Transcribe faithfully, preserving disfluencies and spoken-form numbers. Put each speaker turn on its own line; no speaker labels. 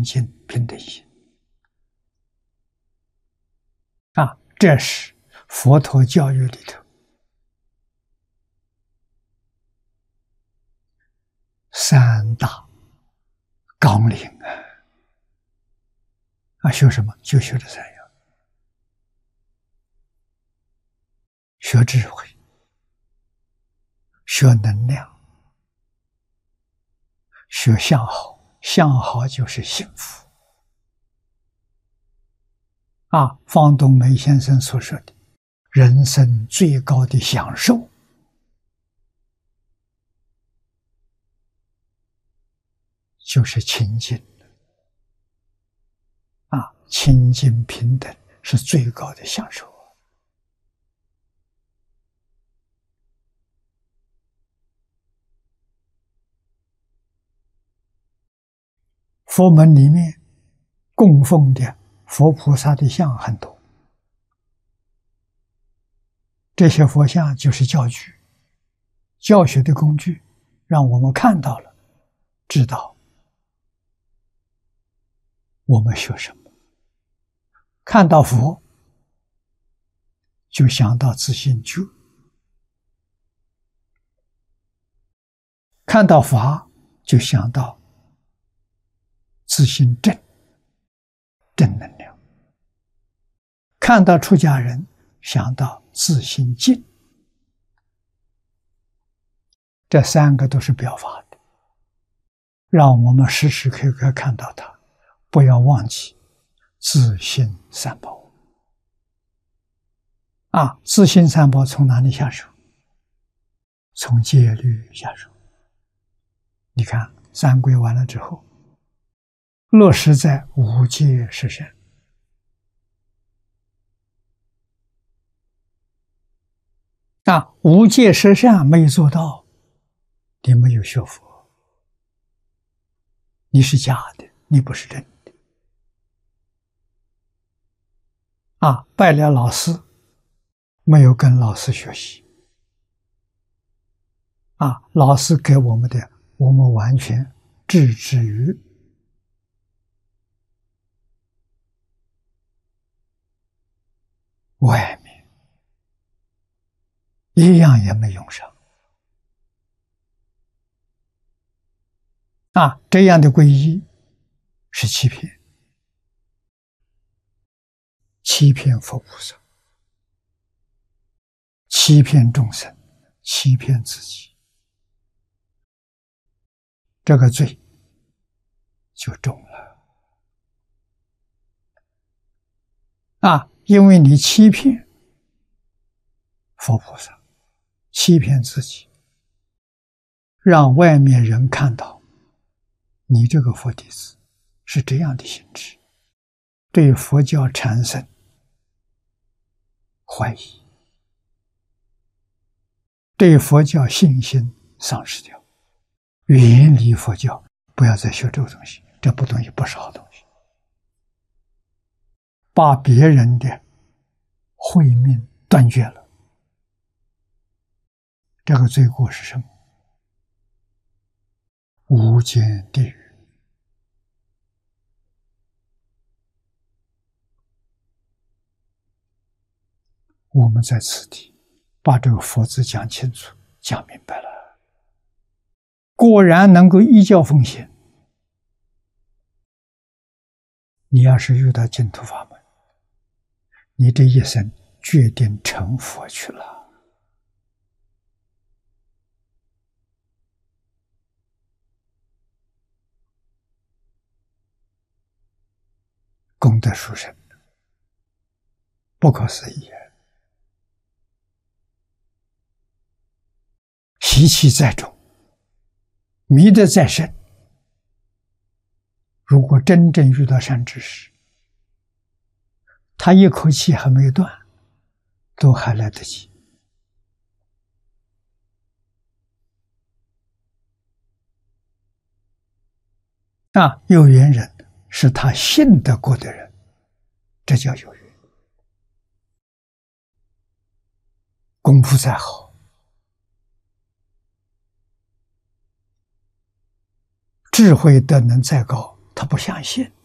净平等心啊，这是佛陀教育里头三大纲领啊！啊，学什么？就学这三样：学智慧，学能量，学相好。相好就是幸福啊！方东梅先生所说的人生最高的享受，就是清净啊！清净平等是最高的享受。佛门里面供奉的佛菩萨的像很多，这些佛像就是教具、教学的工具，让我们看到了，知道我们学什么。看到佛，就想到自性觉；看到法，就想到自性正，正能量；看到出家人，想到自性净。这三个都是表法的，让我们时时刻刻看到它，不要忘记自性三宝啊！自性三宝从哪里下手？从戒律下手。你看三归完了之后，落实在五戒十善啊！五戒十善没有做到，你没有学佛，你是假的，你不是真的啊！拜了老师，没有跟老师学习啊！老师给我们的，我们完全置之于外面，一样也没用上啊！这样的皈依是欺骗，欺骗佛菩萨，欺骗众生，欺骗自己，这个罪就重了啊！因为你欺骗佛菩萨，欺骗自己，让外面人看到你这个佛弟子是这样的性质，对佛教产生怀疑，对佛教信心丧失掉，远离佛教，不要再学这个东西，这不东西不是好东西，把别人的慧命断绝了。这个罪过是什么？无间地狱。我们在此地把这个佛字讲清楚，讲明白了，果然能够依教奉行。你要是遇到净土法门，你这一生决定成佛去了。功德殊胜，不可思议。习气再重，迷得再深，如果真正遇到善知识，他一口气还没断，都还来得及。啊，有缘人是他信得过的人，这叫有缘。功夫再好，智慧德能再高， 他不相信。